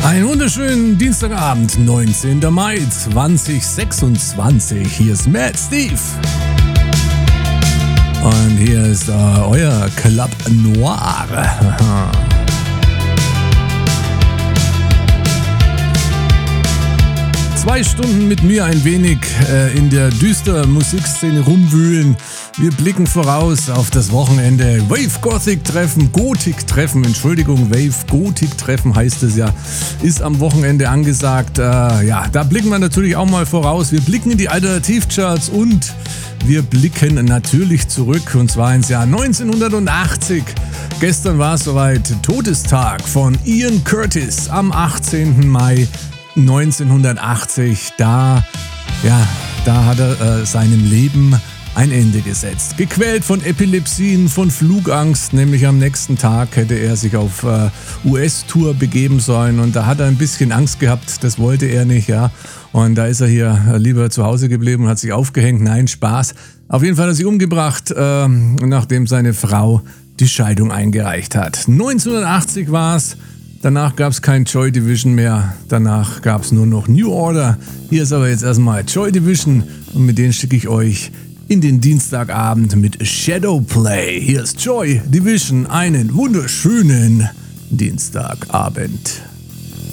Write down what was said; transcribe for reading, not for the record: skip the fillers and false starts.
Einen wunderschönen Dienstagabend, 19. Mai 2026. Hier ist Mad Steve. Und hier ist euer Club Noir. 2 Stunden mit mir ein wenig in der düsteren Musikszene rumwühlen. Wir blicken voraus auf das Wochenende. Wave Gothic Treffen heißt es ja, ist am Wochenende angesagt. Da blicken wir natürlich auch mal voraus. Wir blicken in die Alternativcharts und wir blicken natürlich zurück, und zwar ins Jahr 1980. Gestern war es soweit, Todestag von Ian Curtis am 18. Mai 1980. Da hat er seinem Leben ein Ende gesetzt. Gequält von Epilepsien, von Flugangst, nämlich am nächsten Tag hätte er sich auf US-Tour begeben sollen, und da hat er ein bisschen Angst gehabt, das wollte er nicht, ja. Und da ist er hier lieber zu Hause geblieben und hat sich aufgehängt. Nein, Spaß. Auf jeden Fall hat er sich umgebracht, nachdem seine Frau die Scheidung eingereicht hat. 1980 war es. Danach gab es kein Joy Division mehr, danach gab es nur noch New Order. Hier ist aber jetzt erstmal Joy Division, und mit denen schicke ich euch in den Dienstagabend mit Shadowplay. Hier ist Joy Division, einen wunderschönen Dienstagabend.